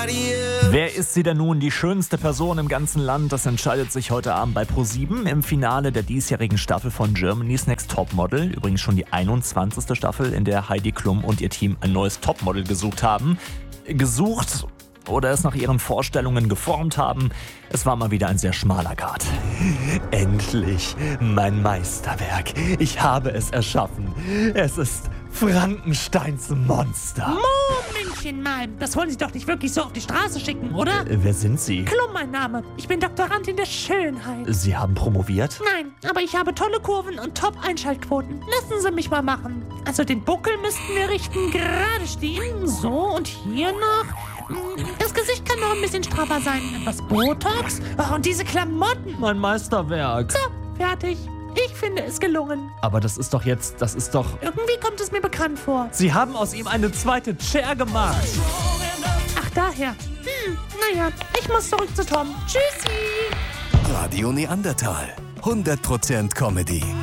Wer ist sie denn nun, die schönste Person im ganzen Land? Das entscheidet sich heute Abend bei ProSieben im Finale der diesjährigen Staffel von Germany's Next Topmodel. Übrigens schon die 21. Staffel, in der Heidi Klum und ihr Team ein neues Topmodel gesucht haben. Gesucht oder es nach ihren Vorstellungen geformt haben. Es war mal wieder ein sehr schmaler Grat. Endlich mein Meisterwerk. Ich habe es erschaffen. Es ist Frankensteins Monster. Momentchen mal, das wollen Sie doch nicht wirklich so auf die Straße schicken, oder? Wer sind Sie? Klum, mein Name. Ich bin Doktorandin der Schönheit. Sie haben promoviert? Nein, aber ich habe tolle Kurven und Top-Einschaltquoten. Lassen Sie mich mal machen. Also den Buckel müssten wir richten, gerade stehen. So, und hier noch. Das Gesicht kann noch ein bisschen straffer sein. Etwas Botox. Oh, und diese Klamotten. Mein Meisterwerk. So, fertig. Ich finde es gelungen. Aber das ist doch... Irgendwie kommt es mir bekannt vor. Sie haben aus ihm eine zweite Chair gemacht. Ach, daher. Naja, ich muss zurück zu Tom. Tschüssi. Radio Neandertal. 100% Comedy.